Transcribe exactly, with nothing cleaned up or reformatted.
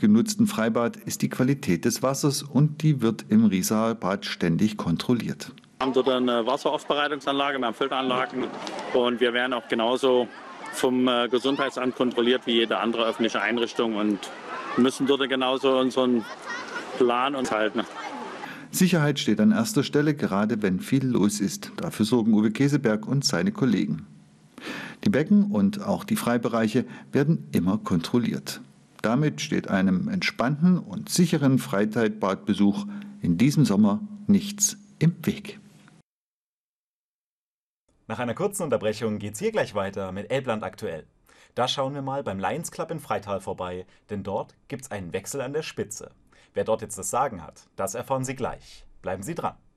genutzten Freibad ist die Qualität des Wassers und die wird im Riesaer Bad ständig kontrolliert. Wir haben dort eine Wasseraufbereitungsanlage, wir haben Filteranlagen und wir werden auch genauso vom Gesundheitsamt kontrolliert wie jede andere öffentliche Einrichtung und müssen dort genauso unseren Plan uns halten. Sicherheit steht an erster Stelle, gerade wenn viel los ist. Dafür sorgen Uwe Keseberg und seine Kollegen. Die Becken und auch die Freibereiche werden immer kontrolliert. Damit steht einem entspannten und sicheren Freizeitbadbesuch in diesem Sommer nichts im Weg. Nach einer kurzen Unterbrechung geht's hier gleich weiter mit Elbland aktuell. Da schauen wir mal beim Lions Club in Freital vorbei, denn dort gibt's einen Wechsel an der Spitze. Wer dort jetzt das Sagen hat, das erfahren Sie gleich. Bleiben Sie dran.